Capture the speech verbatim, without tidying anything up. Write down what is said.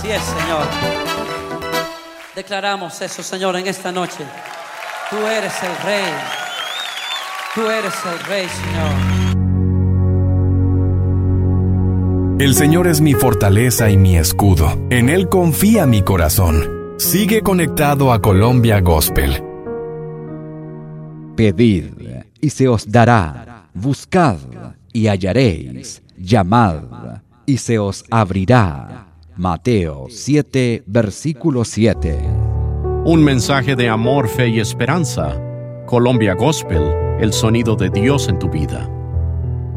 Así es, Señor. Declaramos eso, Señor, en esta noche. Tú eres el Rey. Tú eres el Rey, Señor. El Señor es mi fortaleza y mi escudo. En Él confía mi corazón. Sigue conectado a Colombia Gospel. Pedid y se os dará. Buscad y hallaréis. Llamad y se os abrirá. Mateo siete, versículo siete. Un mensaje de amor, fe y esperanza. Colombia Gospel, el sonido de Dios en tu vida.